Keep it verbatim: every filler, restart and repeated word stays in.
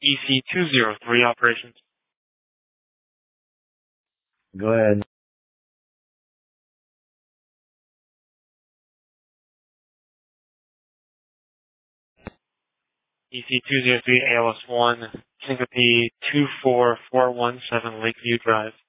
E C two zero three operations. Go ahead. E C two zero three A L S one, Syncope two four four one seven Lakeview Drive.